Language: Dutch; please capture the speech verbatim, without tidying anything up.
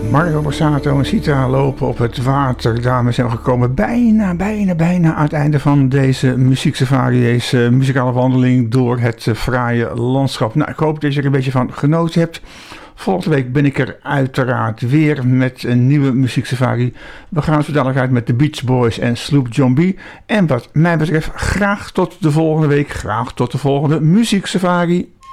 Mario Borsato en Sita lopen op het water. Daarmee zijn we gekomen bijna, bijna, bijna aan het einde van deze muzieksafari. Deze muzikale wandeling door het fraaie landschap. Nou, ik hoop dat je er een beetje van genoten hebt. Volgende week ben ik er uiteraard weer met een nieuwe muzieksafari. We gaan zo dadelijk uit met de Beach Boys en Sloop John B. En wat mij betreft graag tot de volgende week. Graag tot de volgende muzieksafari.